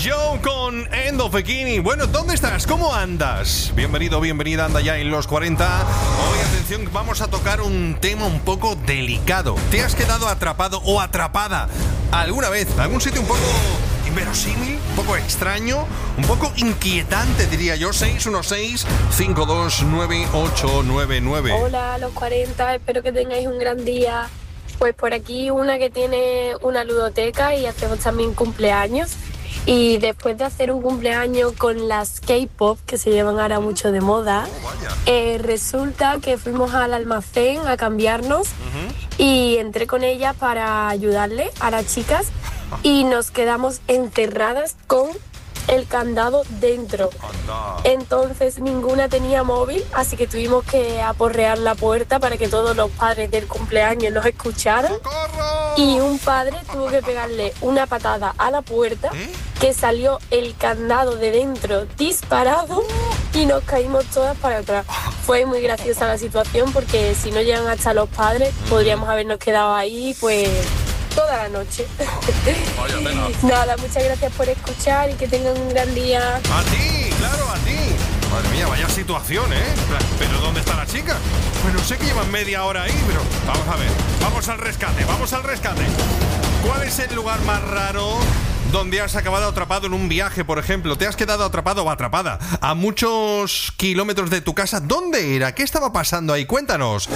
Joe con End of Bikini. Bueno, ¿dónde estás? ¿Cómo andas? Bienvenido, bienvenida, anda ya en los 40. Hoy, atención, vamos a tocar un tema un poco delicado. ¿Te has quedado atrapado o atrapada alguna vez en algún sitio un poco inverosímil, un poco extraño, un poco inquietante, diría yo? 616-529-899. Hola, los 40, espero que tengáis un gran día. Pues por aquí una que tiene una ludoteca y hacemos también cumpleaños. Y después de hacer un cumpleaños con las K-pop, que se llevan ahora mucho de moda, resulta que fuimos al almacén a cambiarnos y entré con ella para ayudarle a las chicas y nos quedamos encerradas con el candado dentro. Entonces ninguna tenía móvil, así que tuvimos que aporrear la puerta para que todos los padres del cumpleaños nos escucharan. ¡Socorro! Y un padre tuvo que pegarle una patada a la puerta, que salió el candado de dentro disparado y nos caímos todas para atrás. Fue muy graciosa la situación porque si no llegan hasta los padres podríamos habernos quedado ahí pues toda la noche. Nada, muchas gracias por escuchar y que tengan un gran día. A ti, claro, a ti. Madre mía, vaya situación, ¿eh? ¿Pero dónde está la chica? Pues no sé, que llevan media hora ahí, pero vamos a ver. Vamos al rescate, vamos al rescate. ¿Cuál es el lugar más raro donde has acabado atrapado en un viaje, por ejemplo? ¿Te has quedado atrapado o atrapada a muchos kilómetros de tu casa? ¿Dónde era? ¿Qué estaba pasando ahí? Cuéntanos.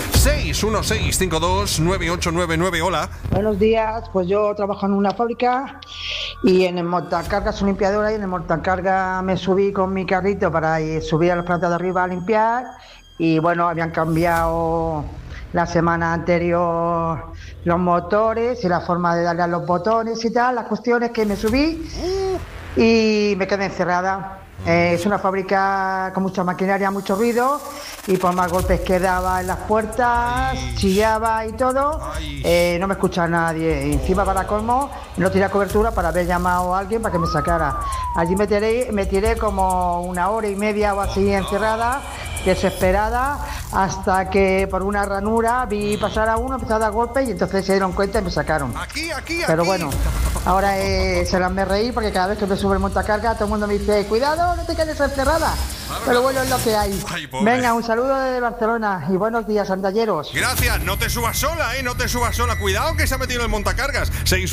616-529899. Hola. Buenos días, pues yo trabajo en una fábrica y en el montacargas soy limpiadora, y en el montacargas me subí con mi carrito para subir a las plantas de arriba a limpiar y bueno, habían cambiado la semana anterior los motores y la forma de darle a los botones y tal. La cuestión es que me subí y me quedé encerrada. Es una fábrica con mucha maquinaria, mucho ruido, y por más golpes que daba en las puertas, chillaba y todo, no me escuchaba nadie. Y encima, para colmo, no tenía cobertura para haber llamado a alguien para que me sacara. Allí me tiré como una hora y media o así encerrada, desesperada, hasta que por una ranura vi pasar a uno, empezó a dar golpes y entonces se dieron cuenta y me sacaron. Pero bueno, ahora se las me reí porque cada vez que me sube el montacarga todo el mundo me dice: cuidado, no te quedes encerrada. Pero bueno, es lo que hay. Venga, un saludo desde Barcelona y buenos días, andalleros. Gracias, no te subas sola, no te subas sola. Cuidado que se ha metido en el montacargas.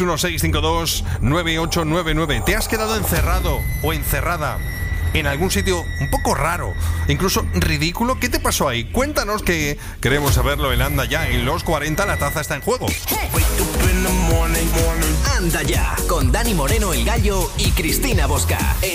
616-529899. ¿Te has quedado encerrado o encerrada en algún sitio un poco raro, incluso ridículo? ¿Qué te pasó ahí? Cuéntanos, que queremos saberlo en Anda Ya. En los 40 la taza está en juego. Anda Ya, con Dani Moreno, el Gallo, y Cristina Bosca.